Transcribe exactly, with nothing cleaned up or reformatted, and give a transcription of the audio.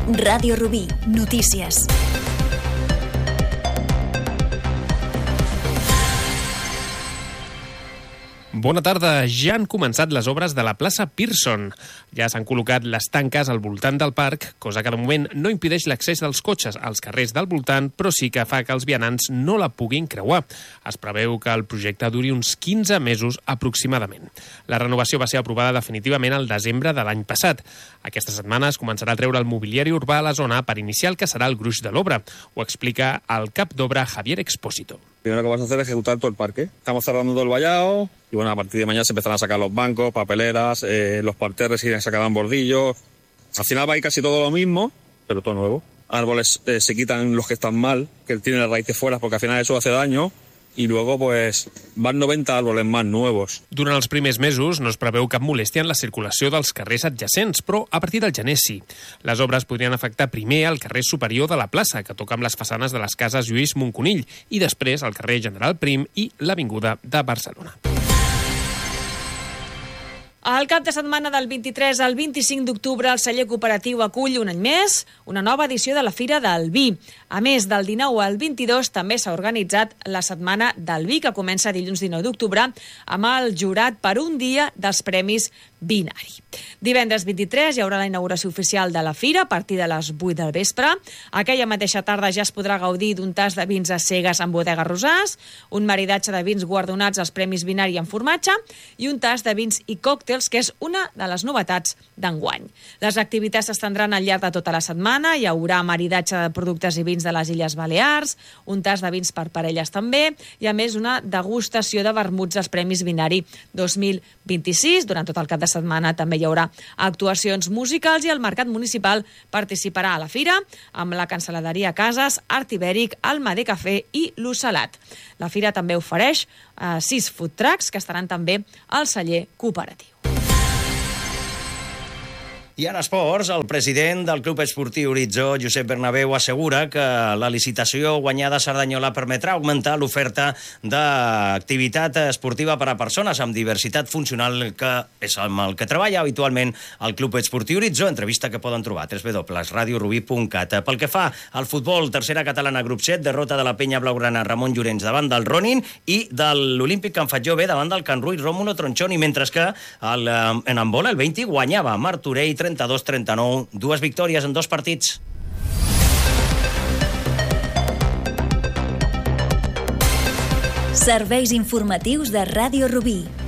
Ràdio Rubí, notícies. Bona tarda. Ja han començat les obres de la plaça Pearson. Ja s'han col·locat les tanques al voltant del parc, cosa que de moment no impedeix l'accés dels cotxes als carrers del voltant, però sí que fa que els vianants no la puguin creuar. Es preveu que el projecte duri uns quinze mesos aproximadament. La renovació va ser aprovada definitivament al desembre de l'any passat. Aquesta setmana es començarà a treure el mobiliari urbà a la zona per iniciar el que serà el gruix de l'obra. Ho explica el cap d'obra Javier Expósito. Primero que vamos a hacer es ejecutar todo el parque. Estamos cerrando todo el vallado y bueno, a partir de mañana se empezarán a sacar los bancos, papeleras, eh, los parterres y se sacarán bordillos. Al final va a ir casi todo lo mismo, pero todo nuevo. Árboles eh, se quitan los que están mal, que tienen las raíces fuera, porque al final eso hace daño. I luego pues, van noventa árboles más nuevos. Durant els primers mesos no es preveu cap molèstia en la circulació dels carrers adjacents, però a partir del gener sí. Les obres podrien afectar primer el carrer superior de la plaça, que toca amb les façanes de les cases Lluís Monconill, i després el carrer General Prim i l'Avinguda de Barcelona. El cap de setmana del vint-i-tres al vint-i-cinc d'octubre, el celler cooperatiu acull un any més una nova edició de la Fira del Vi. A més, del dinou al vint-i-dos també s'ha organitzat la Setmana del Vi, que comença dilluns dinou d'octubre amb el jurat per un dia dels Premis Vinari. Divendres vint-i-tres hi haurà la inauguració oficial de la Fira a partir de les vuit del vespre. Aquella mateixa tarda ja es podrà gaudir d'un tas de vins a cegues amb Bodega Rosàs, un maridatge de vins guardonats als Premis Vinari en formatge i un tas de vins i còctels, que és una de les novetats d'enguany. Les activitats s'estendran al llarg de tota la setmana. Hi haurà maridatge de productes i vins de les Illes Balears, un tas de vins per parelles també, i a més una degustació de vermuts als Premis Vinari dos mil vint-i-sis. Durant tot el cap de setmana també hi haurà actuacions musicals i el Mercat Municipal participarà a la fira amb la Cansaladeria Cases, Art Ibèric, Almader Cafè i l'Ocelat. La fira també ofereix eh, sis food trucks que estaran també al celler cooperatiu. I en esports, el president del Club Esportiu Horitzó, Josep Bernabéu, assegura que la licitació guanyada a Cerdanyola permetrà augmentar l'oferta d'activitat esportiva per a persones amb diversitat funcional, que és amb el que treballa habitualment el Club Esportiu Horitzó. Entrevista que poden trobar a w w w punt radio rubí punt cat. Pel que fa al futbol, tercera catalana, grup set, derrota de la penya blaugrana Ramon Llorenç davant del Ronin i de l'Olímpic Can Fatjó B davant del Can Ruiz Rómulo Tronchoni, mentre que el, en handbol el Veinti guanyava Martorell trenta-dos trenta-nou, dues victòries en dos partits. Serveis informatius de Ràdio Rubí.